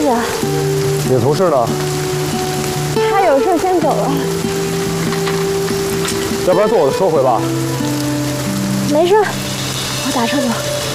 啊。 你的同事呢？ 他有事先走了。 要不然坐我的车回吧。 没事，我打车走。